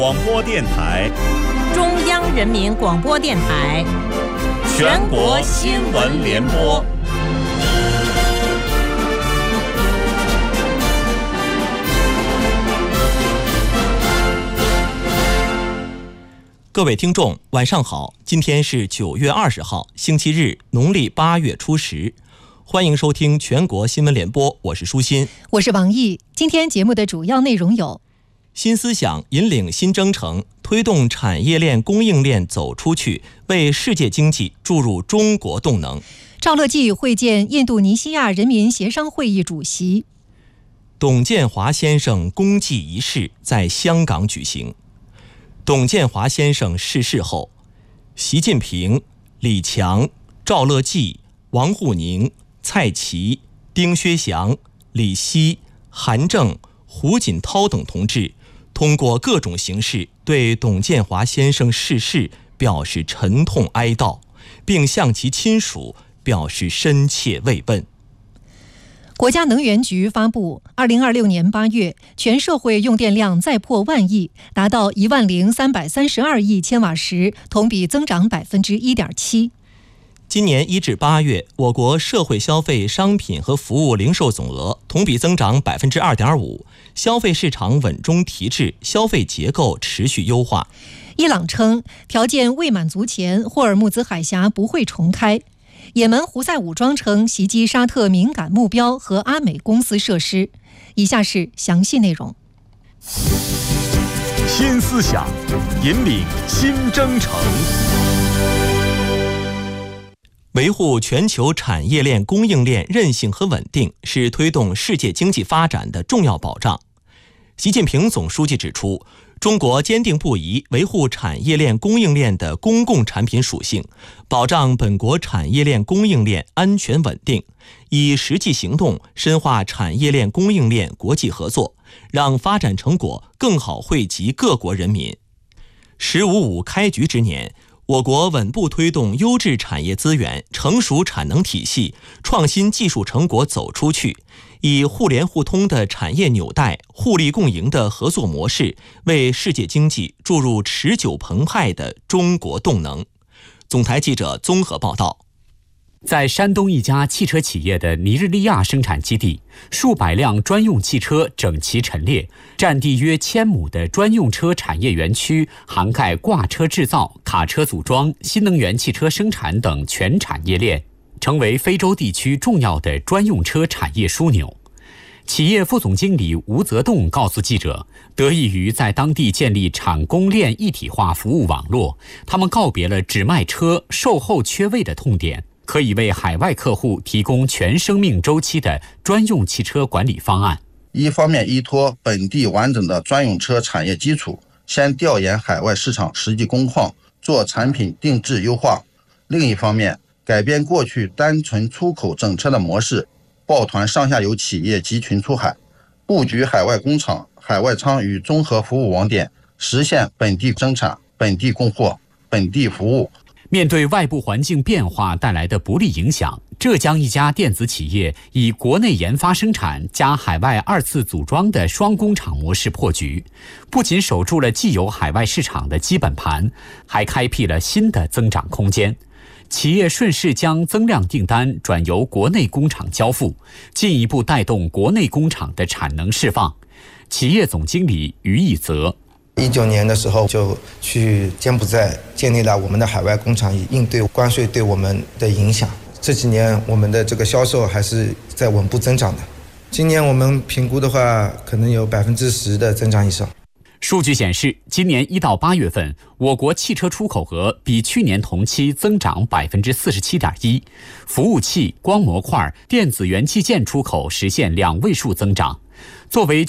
广播电台， 中央人民广播电台， 全国新闻联播。 各位听众，晚上好！今天是9月20号，星期日，农历8月初10。欢迎收听全国新闻联播，我是舒心， 我是王毅。今天节目的主要内容有： 新思想引领新征程，推动产业链供应链走出去，为世界经济注入中国动能。 赵乐际会见印度尼西亚人民协商会议主席。 董建华先生公祭仪式在香港举行。董建华先生逝世后，习近平、李强、赵乐际、王沪宁、蔡奇、丁薛祥、李希、韩正、胡锦涛等同志通过各种形式对董建华先生逝世表示沉痛哀悼，并向其亲属表示深切慰问。 国家能源局发布，2026年8月，全社会用电量再破万亿，达到10332亿千瓦时，同比增长1.7%。 今年1至8月，我国社会消费商品和服务零售总额同比增长2.5%，消费市场稳中提质，消费结构持续优化。 伊朗称，条件未满足前，霍尔木兹海峡不会重开。也门胡塞武装称袭击沙特敏感目标和阿美公司设施。以下是详细内容。 新思想引领新征程， 维护全球产业链供应链韧性和稳定是推动世界经济发展的重要保障。习近平总书记指出，中国坚定不移维护产业链供应链的公共产品属性，保障本国产业链供应链安全稳定，以实际行动深化产业链供应链国际合作，让发展成果更好惠及各国人民。“15+5”开局之年，我国稳步推动优质产业资源、成熟产能体系、创新技术成果走出去，以互联互通的产业纽带、互利共赢的合作模式，为世界经济注入持久澎湃的中国动能。总台记者综合报道。 在山东一家汽车企业的尼日利亚生产基地，数百辆专用汽车整齐陈列，占地约1000亩的专用车产业园区涵盖挂车制造、卡车组装、新能源汽车生产等全产业链，成为非洲地区重要的专用车产业枢纽。企业副总经理吴泽栋告诉记者，得益于在当地建立产供链一体化服务网络，他们告别了只卖车、售后缺位的痛点，可以为海外客户提供全生命周期的专用汽车管理方案。 一方面依托本地完整的专用车产业基础，先调研海外市场实际工况，做产品定制优化；另一方面，改变过去单纯出口整车的模式，抱团上下游企业集群出海，布局海外工厂、海外仓与综合服务网点，实现本地生产、本地供货、本地服务。 面对外部环境变化带来的不利影响，浙江一家电子企业以国内研发生产加海外二次组装的双工厂模式破局，不仅守住了既有海外市场的基本盘，还开辟了新的增长空间。企业顺势将增量订单转由国内工厂交付，进一步带动国内工厂的产能释放。企业总经理于义泽 19年的时候就去柬埔寨建立了我们的海外工厂，以应对关税对我们的影响。这几年我们的这个销售还是在稳步增长的，今年我们评估的话，可能有10%的增长以上。 数据显示，今年1到8月份，我国汽车出口额比去年同期增长47.1%，服务器、光模块、电子元器件出口实现2位数增长。作为